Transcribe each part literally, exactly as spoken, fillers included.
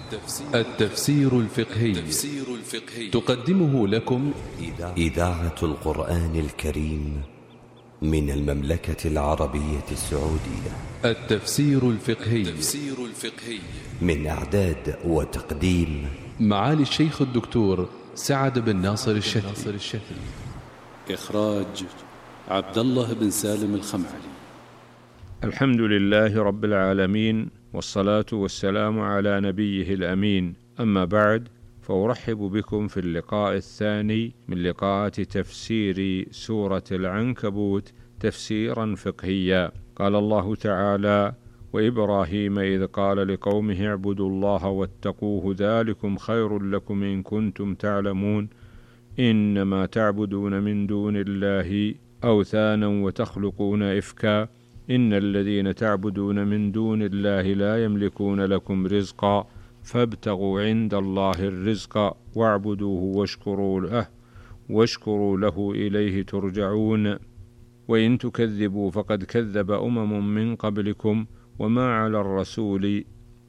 التفسير الفقهي تقدمه لكم إذاعة القرآن الكريم من المملكة العربية السعودية. التفسير الفقهي من إعداد وتقديم معالي الشيخ الدكتور سعد بن ناصر الشتري. إخراج عبد الله بن سالم الخمعلي. الحمد لله رب العالمين، والصلاة والسلام على نبيه الأمين. أما بعد، فأرحب بكم في اللقاء الثاني من لقاءات تفسير سورة العنكبوت تفسيرا فقهيا. قال الله تعالى: وإبراهيم إذ قال لقومه اعبدوا الله واتقوه ذلكم خير لكم إن كنتم تعلمون إنما تعبدون من دون الله أوثانا وتخلقون إفكا إن الذين تعبدون من دون الله لا يملكون لكم رزقا فابتغوا عند الله الرزق واعبدوه واشكروا له واشكروا له إليه ترجعون. وإن تكذبوا فقد كذب أمم من قبلكم وما على الرسول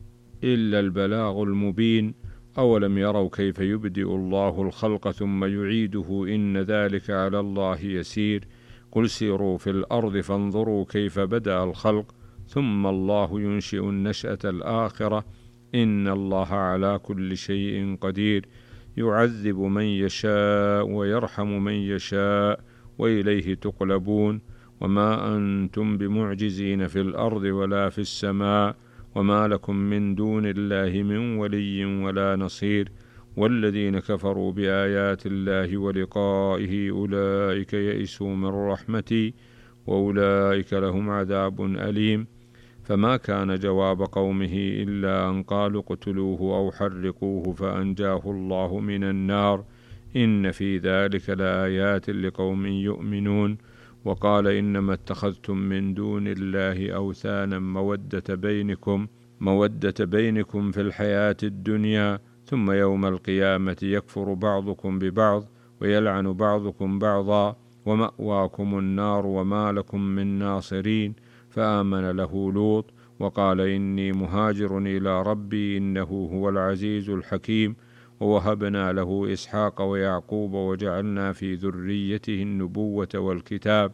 إلا البلاغ المبين. أولم يروا كيف يبدئ الله الخلق ثم يعيده إن ذلك على الله يسير. قل سيروا في الأرض فانظروا كيف بدأ الخلق ثم الله ينشئ النشأة الآخرة إن الله على كل شيء قدير. يعذب من يشاء ويرحم من يشاء وإليه تقلبون. وما أنتم بمعجزين في الأرض ولا في السماء وما لكم من دون الله من ولي ولا نصير. والذين كفروا بآيات الله ولقائه أولئك يئسوا من رحمتي وأولئك لهم عذاب أليم. فما كان جواب قومه إلا أن قالوا اقتلوه أو حرقوه فأنجاه الله من النار إن في ذلك لآيات لقوم يؤمنون. وقال إنما اتخذتم من دون الله أوثانا مودة بينكم مودة بينكم في الحياة الدنيا ثم يوم القيامة يكفر بعضكم ببعض ويلعن بعضكم بعضا ومأواكم النار وما لكم من ناصرين. فآمن له لوط وقال إني مهاجر إلى ربي إنه هو العزيز الحكيم. ووهبنا له إسحاق ويعقوب وجعلنا في ذريته النبوة والكتاب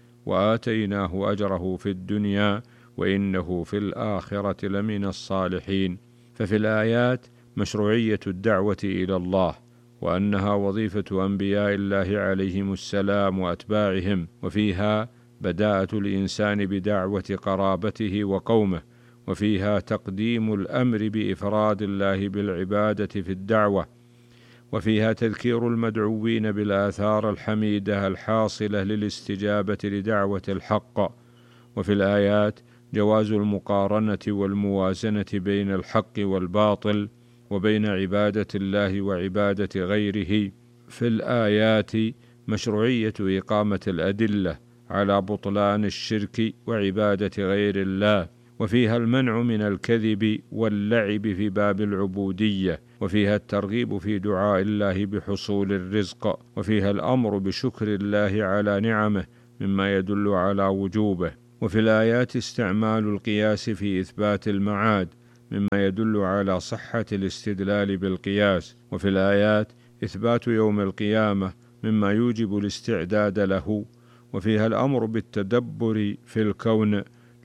وآتيناه أجره في الدنيا وإنه في الآخرة لمن الصالحين. ففي الآيات مشروعية الدعوة إلى الله وأنها وظيفة أنبياء الله عليهم السلام وأتباعهم، وفيها بداءة الإنسان بدعوة قرابته وقومه، وفيها تقديم الأمر بإفراد الله بالعبادة في الدعوة، وفيها تذكير المدعوين بالآثار الحميدة الحاصلة للاستجابة لدعوة الحق. وفي الآيات جواز المقارنة والموازنة بين الحق والباطل وبين عبادة الله وعبادة غيره. في الآيات مشروعية إقامة الأدلة على بطلان الشرك وعبادة غير الله، وفيها المنع من الكذب واللعب في باب العبودية، وفيها الترغيب في دعاء الله بحصول الرزق، وفيها الأمر بشكر الله على نعمه مما يدل على وجوبه. وفي الآيات استعمال القياس في إثبات المعاد مما يدل على صحة الاستدلال بالقياس. وفي الآيات إثبات يوم القيامة مما يوجب الاستعداد له. وفيها الأمر بالتدبر في الكون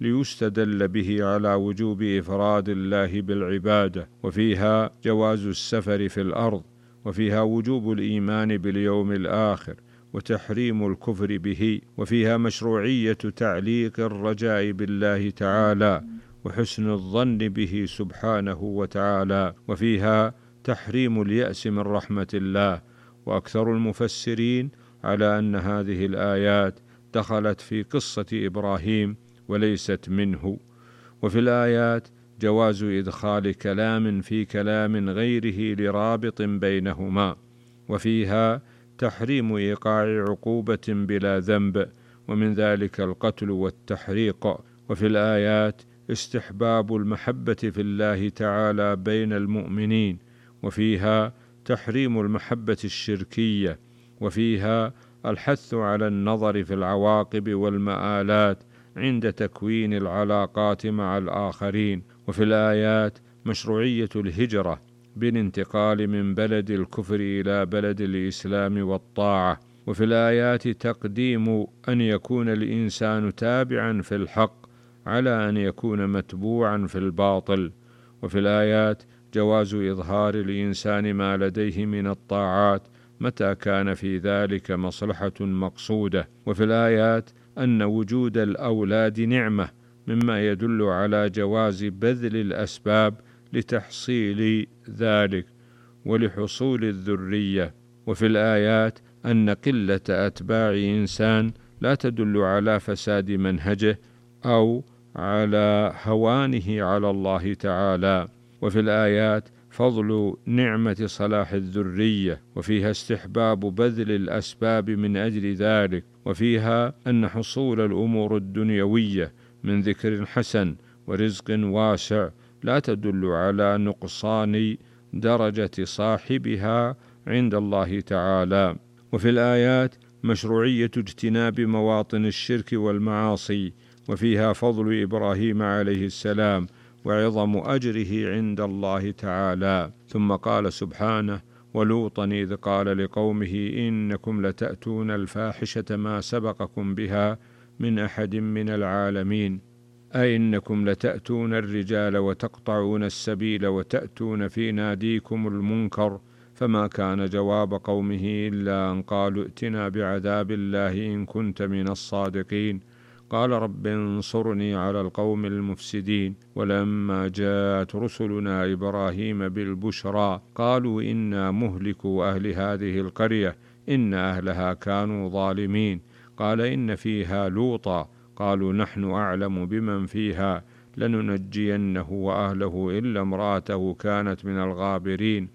ليستدل به على وجوب إفراد الله بالعبادة. وفيها جواز السفر في الأرض، وفيها وجوب الإيمان باليوم الآخر وتحريم الكفر به. وفيها مشروعية تعليق الرجاء بالله تعالى وحسن الظن به سبحانه وتعالى. وفيها تحريم اليأس من رحمة الله. وأكثر المفسرين على أن هذه الآيات دخلت في قصة إبراهيم وليست منه. وفي الآيات جواز إدخال كلام في كلام غيره لرابط بينهما. وفيها تحريم إيقاع عقوبة بلا ذنب، ومن ذلك القتل والتحريق. وفي الآيات استحباب المحبة في الله تعالى بين المؤمنين. وفيها تحريم المحبة الشركية. وفيها الحث على النظر في العواقب والمآلات عند تكوين العلاقات مع الآخرين. وفي الآيات مشروعية الهجرة بالانتقال من بلد الكفر إلى بلد الإسلام والطاعة. وفي الآيات تقديم أن يكون الإنسان تابعا في الحق على أن يكون متبوعا في الباطل. وفي الآيات جواز إظهار الإنسان ما لديه من الطاعات متى كان في ذلك مصلحة مقصودة. وفي الآيات أن وجود الأولاد نعمة مما يدل على جواز بذل الأسباب لتحصيل ذلك ولحصول الذرية. وفي الآيات أن قلة أتباع إنسان لا تدل على فساد منهجه أو على هوانه على الله تعالى. وفي الآيات فضل نعمة صلاح الذرية، وفيها استحباب بذل الأسباب من أجل ذلك. وفيها أن حصول الأمور الدنيوية من ذكر حسن ورزق واسع لا تدل على نقصان درجة صاحبها عند الله تعالى. وفي الآيات مشروعية اجتناب مواطن الشرك والمعاصي، وفيها فضل إبراهيم عليه السلام وعظم أجره عند الله تعالى. ثم قال سبحانه: ولوطا إذ قال لقومه إنكم لتأتون الفاحشة ما سبقكم بها من أحد من العالمين، أي إنكم لتأتون الرجال وتقطعون السبيل وتأتون في ناديكم المنكر. فما كان جواب قومه إلا أن قالوا ائتنا بعذاب الله إن كنت من الصادقين. قال رب انصرني على القوم المفسدين. ولما جاءت رسلنا إبراهيم بالبشرى قالوا إنا مهلكوا أهل هذه القرية إن أهلها كانوا ظالمين. قال إن فيها لوطا قالوا نحن أعلم بمن فيها لننجينه وأهله إلا امرأته كانت من الغابرين.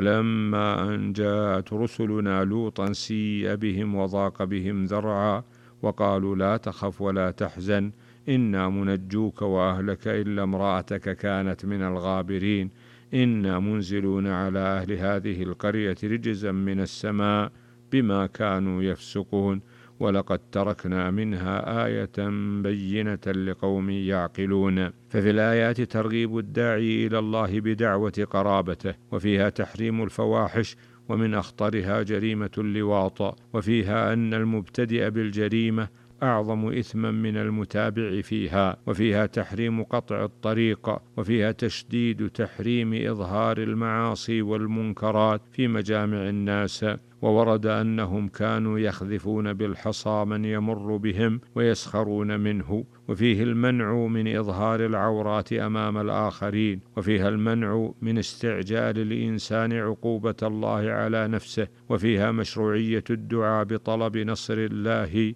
ولما أن جاءت رسلنا لوطا سيء بهم وضاق بهم ذرعا وقالوا لا تخف ولا تحزن إنا منجوك وأهلك إلا امرأتك كانت من الغابرين إنا منزلون على أهل هذه القرية رجزا من السماء بما كانوا يفسقون ولقد تركنا منها آية بينة لقوم يعقلون. ففي الآيات ترغيب الداعي إلى الله بدعوة قرابته، وفيها تحريم الفواحش ومن أخطرها جريمة اللواط، وفيها أن المبتدئ بالجريمة أعظم إثما من المتابع فيها، وفيها تحريم قطع الطريق، وفيها تشديد تحريم إظهار المعاصي والمنكرات في مجامع الناس. وورد أنهم كانوا يخذفون بالحصى من يمر بهم ويسخرون منه. وفيه المنع من إظهار العورات أمام الآخرين، وفيها المنع من استعجال الإنسان عقوبة الله على نفسه. وفيها مشروعية الدعاء بطلب نصر الله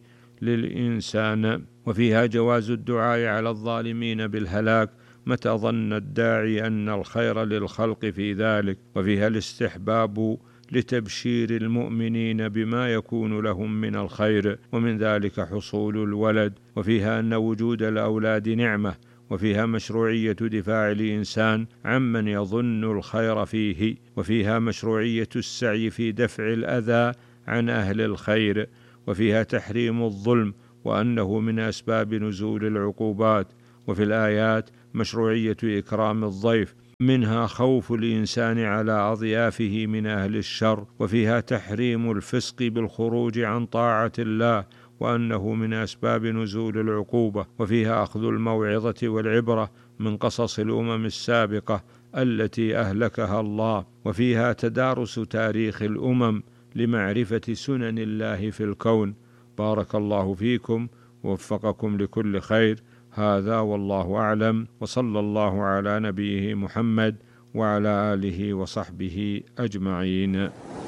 للإنسان، وفيها جواز الدعاء على الظالمين بالهلاك متى ظن الداعي أن الخير للخلق في ذلك. وفيها الاستحباب لتبشير المؤمنين بما يكون لهم من الخير، ومن ذلك حصول الولد. وفيها أن وجود الأولاد نعمة، وفيها مشروعية دفاع الإنسان عمن يظن الخير فيه. وفيها مشروعية السعي في دفع الأذى عن أهل الخير. وفيها تحريم الظلم وأنه من أسباب نزول العقوبات. وفي الآيات مشروعية إكرام الضيف، منها خوف الإنسان على أضيافه من أهل الشر. وفيها تحريم الفسق بالخروج عن طاعة الله وأنه من أسباب نزول العقوبة. وفيها أخذ الموعظة والعبرة من قصص الأمم السابقة التي أهلكها الله. وفيها تدارس تاريخ الأمم لمعرفة سنن الله في الكون. بارك الله فيكم ووفقكم لكل خير. هذا والله أعلم، وصلى الله على نبيه محمد وعلى آله وصحبه أجمعين.